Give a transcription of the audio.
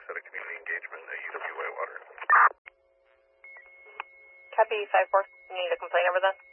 set of community engagement at UWA Water. Copy 5-4. You need a complaint over this?